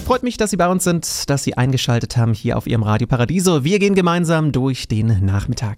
Freut mich, dass Sie bei uns sind, dass Sie eingeschaltet haben hier auf Ihrem Radio Paradiso. Wir gehen gemeinsam durch den Nachmittag.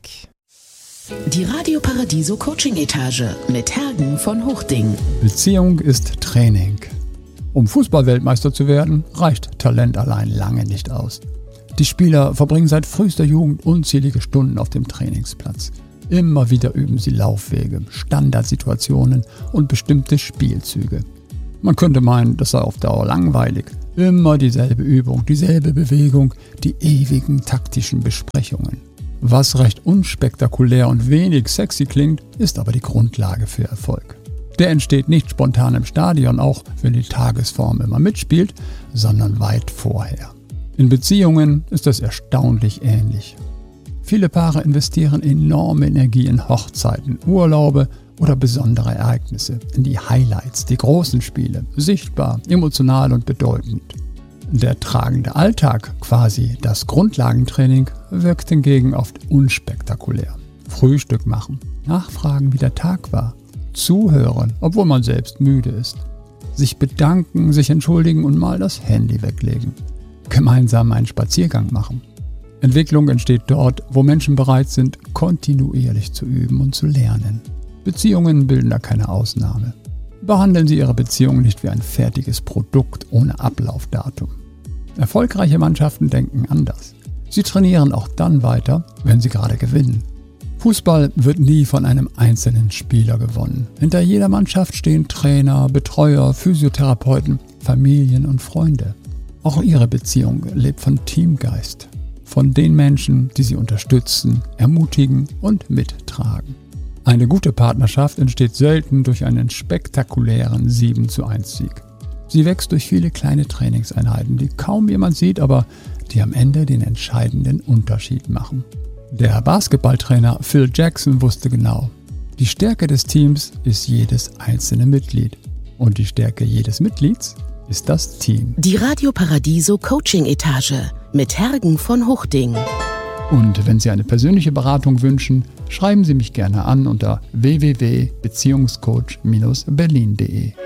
Die Radio Paradiso Coaching-Etage mit Hergen von Hochding. Beziehung ist Training. Um Fußballweltmeister zu werden, reicht Talent allein lange nicht aus. Die Spieler verbringen seit frühester Jugend unzählige Stunden auf dem Trainingsplatz. Immer wieder üben sie Laufwege, Standardsituationen und bestimmte Spielzüge. Man könnte meinen, das sei auf Dauer langweilig. Immer dieselbe Übung, dieselbe Bewegung, die ewigen taktischen Besprechungen. Was recht unspektakulär und wenig sexy klingt, ist aber die Grundlage für Erfolg. Der entsteht nicht spontan im Stadion, auch wenn die Tagesform immer mitspielt, sondern weit vorher. In Beziehungen ist das erstaunlich ähnlich. Viele Paare investieren enorme Energie in Hochzeiten, Urlaube oder besondere Ereignisse, in die Highlights, die großen Spiele, sichtbar, emotional und bedeutend. Der tragende Alltag, quasi das Grundlagentraining, wirkt hingegen oft unspektakulär. Frühstück machen, nachfragen, wie der Tag war, zuhören, obwohl man selbst müde ist, sich bedanken, sich entschuldigen und mal das Handy weglegen, gemeinsam einen Spaziergang machen. Entwicklung entsteht dort, wo Menschen bereit sind, kontinuierlich zu üben und zu lernen. Beziehungen bilden da keine Ausnahme. Behandeln Sie Ihre Beziehung nicht wie ein fertiges Produkt ohne Ablaufdatum. Erfolgreiche Mannschaften denken anders. Sie trainieren auch dann weiter, wenn sie gerade gewinnen. Fußball wird nie von einem einzelnen Spieler gewonnen. Hinter jeder Mannschaft stehen Trainer, Betreuer, Physiotherapeuten, Familien und Freunde. Auch Ihre Beziehung lebt von Teamgeist. Von den Menschen, die Sie unterstützen, ermutigen und mittragen. Eine gute Partnerschaft entsteht selten durch einen spektakulären 7:1-Sieg. Sie wächst durch viele kleine Trainingseinheiten, die kaum jemand sieht, aber die am Ende den entscheidenden Unterschied machen. Der Basketballtrainer Phil Jackson wusste genau, die Stärke des Teams ist jedes einzelne Mitglied. Und die Stärke jedes Mitglieds ist das Team. Die Radio Paradiso Coaching-Etage mit Hergen von Hochding. Und wenn Sie eine persönliche Beratung wünschen, schreiben Sie mich gerne an unter www.beziehungscoach-berlin.de.